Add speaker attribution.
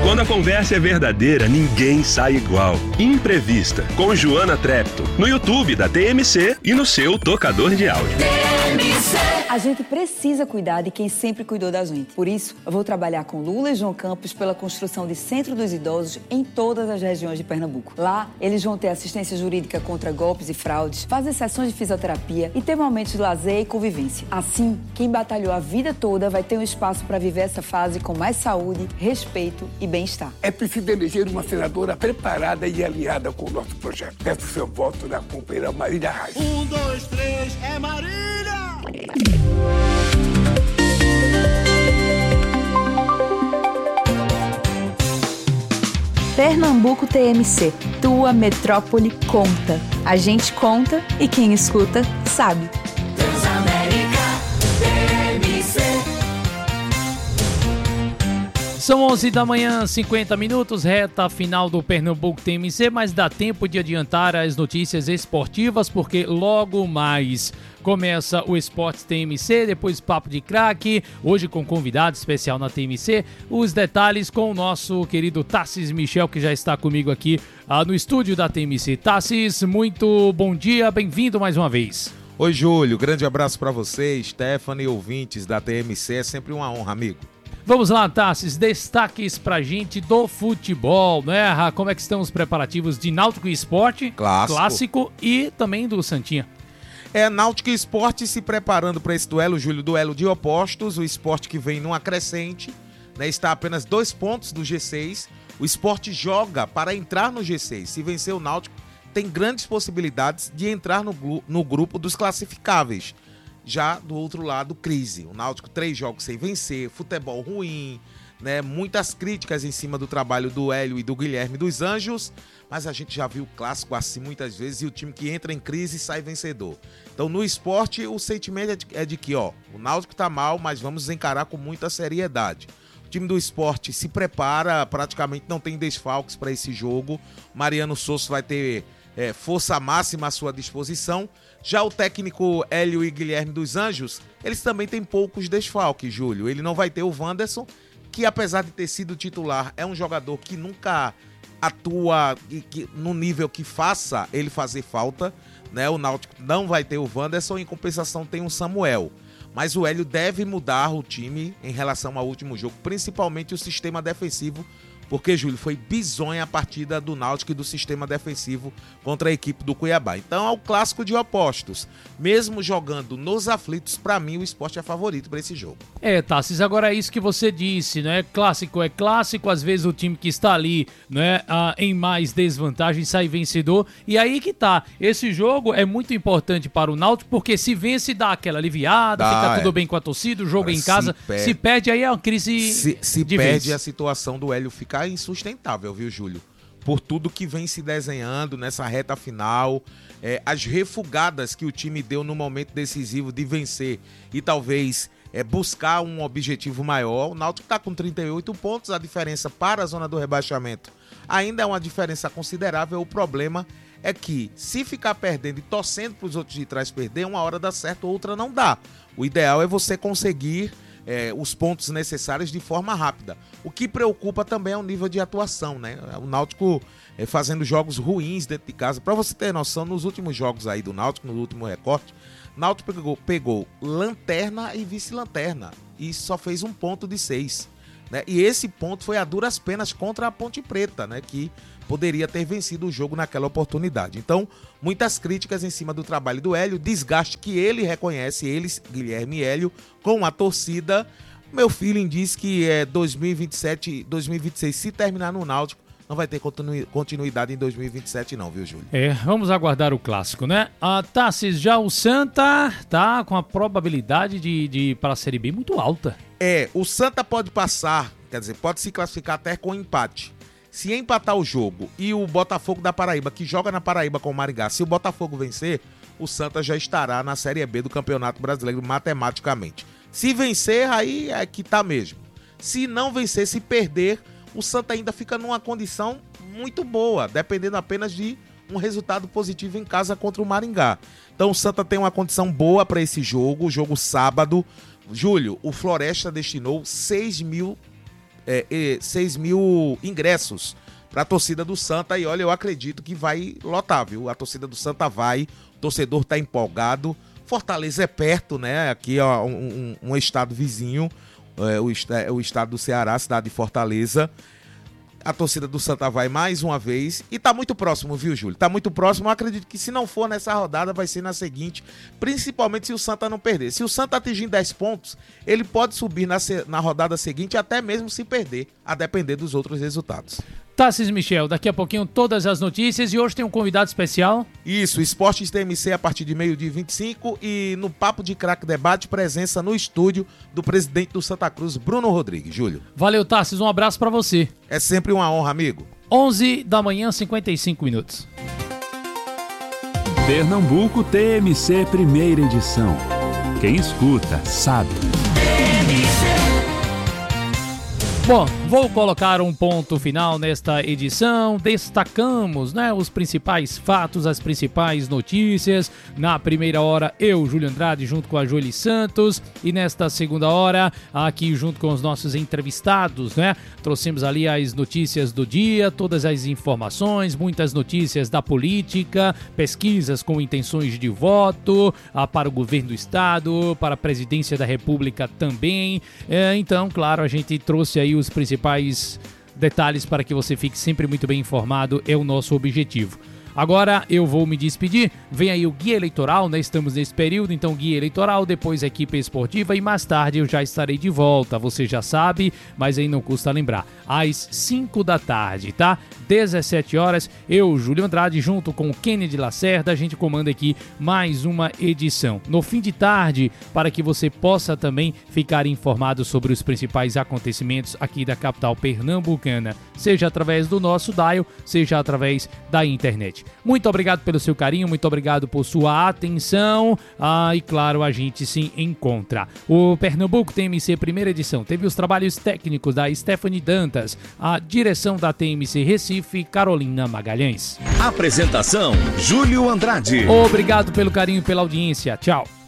Speaker 1: Quando a conversa é verdadeira, ninguém sai igual. Imprevista, com Joana Trepto, no YouTube da TMC e no seu tocador de áudio.
Speaker 2: A gente precisa cuidar de quem sempre cuidou da gente. Por isso, eu vou trabalhar com Lula e João Campos pela construção de Centro dos Idosos em todas as regiões de Pernambuco. Lá, eles vão ter assistência jurídica contra golpes e fraudes, fazer sessões de fisioterapia e ter momentos de lazer e convivência. Assim, quem batalhou a vida toda vai ter um espaço para viver essa fase com mais saúde, respeito e bem-estar.
Speaker 3: É preciso eleger uma senadora preparada e alinhada com o nosso projeto. Peço seu voto na companheira Marília Reis.
Speaker 4: 1, 2, 3, é Marília!
Speaker 5: Pernambuco TMC, tua metrópole conta. A gente conta e quem escuta sabe.
Speaker 4: Transamérica TMC.
Speaker 6: São 11 da manhã, 50 minutos, reta final do Pernambuco TMC, mas dá tempo de adiantar as notícias esportivas, porque logo mais começa o Esportes TMC, depois Papo de Craque, hoje com convidado especial na TMC. Os detalhes com o nosso querido Tassis Michel, que já está comigo aqui no estúdio da TMC. Tassis, muito bom dia, bem-vindo mais uma vez.
Speaker 7: Oi, Júlio, grande abraço para você, Stephanie e ouvintes da TMC, é sempre uma honra, amigo.
Speaker 6: Vamos lá, Tassis, destaques pra gente do futebol, né? Como é que estão os preparativos de Náutico e Sport, clássico e também do Santinha?
Speaker 7: Náutico e Sport se preparando para esse duelo, Júlio, duelo de opostos, o Sport que vem numa crescente, né, está a apenas 2 pontos do G6, o Sport joga para entrar no G6, se vencer o Náutico tem grandes possibilidades de entrar no grupo dos classificáveis. Já do outro lado, crise. O Náutico 3 jogos sem vencer, futebol ruim, né? Muitas críticas em cima do trabalho do Hélio e do Guilherme dos Anjos, mas a gente já viu o clássico assim muitas vezes e o time que entra em crise sai vencedor. Então no esporte o sentimento é de que o Náutico tá mal, mas vamos encarar com muita seriedade. O time do esporte se prepara, praticamente não tem desfalques para esse jogo. Mariano Sosso vai ter força máxima à sua disposição. Já o técnico Hélio e Guilherme dos Anjos, eles também têm poucos desfalques, Júlio. Ele não vai ter o Wanderson, que apesar de ter sido titular, é um jogador que nunca atua no nível que faça ele fazer falta, né? O Náutico não vai ter o Wanderson, em compensação tem o Samuel. Mas o Hélio deve mudar o time em relação ao último jogo, principalmente o sistema defensivo, porque, Júlio, foi bizonha a partida do Náutico e do sistema defensivo contra a equipe do Cuiabá. Então é o clássico de opostos. Mesmo jogando nos aflitos, para mim o Sport é favorito para esse jogo.
Speaker 6: Tassis, agora é isso que você disse, né? Clássico é clássico, às vezes o time que está ali, né, em mais desvantagem sai vencedor. E aí que tá, esse jogo é muito importante para o Náutico, porque se vence dá aquela aliviada, fica tudo bem com a torcida, o jogo em casa, se perde aí é uma crise
Speaker 7: se perde, a situação do Hélio fica insustentável, viu, Júlio? Por tudo que vem se desenhando nessa reta final, as refugadas que o time deu no momento decisivo de vencer e talvez buscar um objetivo maior. O Náutico está com 38 pontos, a diferença para a zona do rebaixamento ainda é uma diferença considerável. O problema é que se ficar perdendo e torcendo para os outros de trás perder, uma hora dá certo, outra não dá. O ideal é você conseguir os pontos necessários de forma rápida. O que preocupa também é o nível de atuação, né? O Náutico fazendo jogos ruins dentro de casa. Para você ter noção, nos últimos jogos aí do Náutico, no último recorte, o Náutico pegou lanterna e vice-lanterna e só fez 1 ponto de 6. Né? E esse ponto foi a duras penas contra a Ponte Preta, né? Que poderia ter vencido o jogo naquela oportunidade. Então, muitas críticas em cima do trabalho do Hélio, desgaste que ele reconhece, eles, Guilherme e Hélio, com a torcida. Meu feeling diz que 2027, 2026, se terminar no Náutico, não vai ter continuidade em 2027 não, viu, Júlio?
Speaker 6: Vamos aguardar o clássico, né? Tassis, já o Santa tá com a probabilidade de para a Série B muito alta.
Speaker 7: O Santa pode passar, quer dizer, pode se classificar até com empate. Se empatar o jogo e o Botafogo da Paraíba, que joga na Paraíba com o Maringá, se o Botafogo vencer, o Santa já estará na Série B do Campeonato Brasileiro matematicamente. Se vencer, aí é que tá mesmo. Se não vencer, se perder, o Santa ainda fica numa condição muito boa, dependendo apenas de um resultado positivo em casa contra o Maringá. Então o Santa tem uma condição boa para esse jogo, o jogo sábado. Júlio, o Floresta destinou 6 mil 6 mil ingressos para a torcida do Santa. E olha, eu acredito que vai lotar, viu? A torcida do Santa vai, o torcedor tá empolgado. Fortaleza é perto, né? Aqui é um estado vizinho, o estado do Ceará, a cidade de Fortaleza. A torcida do Santa vai mais uma vez e tá muito próximo, viu, Júlio? Tá muito próximo. Eu acredito que se não for nessa rodada, vai ser na seguinte, principalmente se o Santa não perder. Se o Santa atingir 10 pontos, ele pode subir na rodada seguinte, até mesmo se perder, a depender dos outros resultados.
Speaker 6: Tarcísio Michel, daqui a pouquinho todas as notícias e hoje tem um convidado especial.
Speaker 7: Isso, Esportes TMC a partir de 12h25 e no Papo de Craque Debate, presença no estúdio do presidente do Santa Cruz, Bruno Rodrigues. Júlio.
Speaker 6: Valeu, Tarcísio, um abraço pra você.
Speaker 7: É sempre uma honra, amigo.
Speaker 6: 11 da manhã, 55 minutos.
Speaker 1: Pernambuco TMC, primeira edição. Quem escuta, sabe.
Speaker 6: Bom, vou colocar um ponto final nesta edição. Destacamos, os principais fatos, as principais notícias. Na primeira hora, eu, Júlio Andrade, junto com a Joeli Santos. E nesta segunda hora, aqui junto com os nossos entrevistados, trouxemos ali as notícias do dia, todas as informações, muitas notícias da política, pesquisas com intenções de voto para o governo do estado, para a presidência da República também. Então, claro, a gente trouxe aí os principais detalhes para que você fique sempre muito bem informado, é o nosso objetivo. Agora eu vou me despedir, vem aí o Guia Eleitoral, estamos nesse período, então Guia Eleitoral, depois a Equipe Esportiva e mais tarde eu já estarei de volta, você já sabe, mas aí não custa lembrar, às 5 da tarde, tá? 17 horas, eu, Júlio Andrade, junto com o Kennedy Lacerda, a gente comanda aqui mais uma edição. No fim de tarde, para que você possa também ficar informado sobre os principais acontecimentos aqui da capital pernambucana, seja através do nosso dial, seja através da internet. Muito obrigado pelo seu carinho, muito obrigado por sua atenção. E claro, a gente se encontra. O Pernambuco TMC primeira edição teve os trabalhos técnicos da Stephanie Dantas, a direção da TMC Recife, Carolina Magalhães.
Speaker 1: Apresentação, Júlio Andrade.
Speaker 6: Obrigado pelo carinho e pela audiência. Tchau.